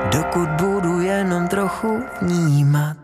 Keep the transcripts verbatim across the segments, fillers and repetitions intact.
dokud budu jenom trochu vnímat.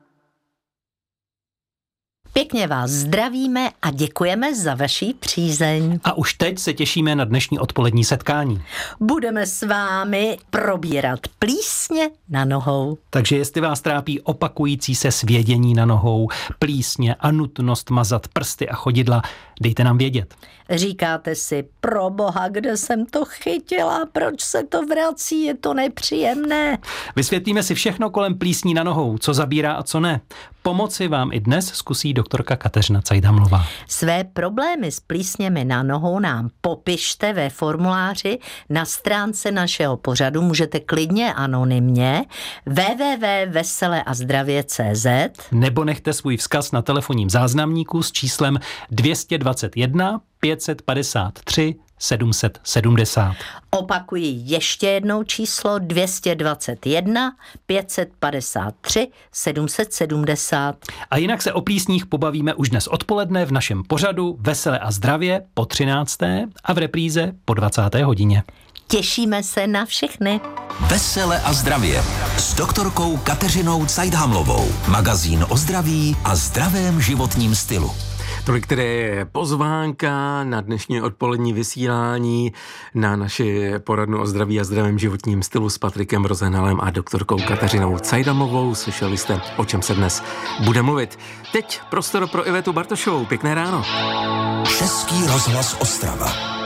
Pěkně vás zdravíme a děkujeme za vaši přízeň. A už teď se těšíme na dnešní odpolední setkání. Budeme s vámi probírat plísně na nohou. Takže jestli vás trápí opakující se svědění na nohou, plísně a nutnost mazat prsty a chodidla, dejte nám vědět. Říkáte si, pro boha, kde jsem to chytila, proč se to vrací, je to nepříjemné. Vysvětlíme si všechno kolem plísní na nohou, co zabírá a co ne. Pomoci vám i dnes zkusí doktorka Kateřina Cajdhamlová. Své problémy s plísněmi na nohou nám popište ve formuláři na stránce našeho pořadu, můžete klidně anonymně w w w tečka vesele a zdravě tečka c z nebo nechte svůj vzkaz na telefonním záznamníku s číslem dvě stě dvacet jedna pět set padesát tři sedm set sedmdesát. Opakuji ještě jednou číslo dvě stě dvacet jedna pět set padesát tři sedm set sedmdesát. A jinak se o plísních pobavíme už dnes odpoledne v našem pořadu Vesele a zdravě po třinácté a v repríze po dvacáté hodině. Těšíme se na všechny. Vesele a zdravě s doktorkou Kateřinou Cajdhamlovou. Magazín o zdraví a zdravém životním stylu. Tolik tedy je pozvánka na dnešní odpolední vysílání na naši poradnu o zdraví a zdravém životním stylu s Patrikem Rozenhalem a doktorkou Kateřinou Cajdhamlovou. Slyšeli jste, o čem se dnes bude mluvit. Teď prostor pro Ivetu Bartošovou. Pěkné ráno. Český rozhlas Ostrava.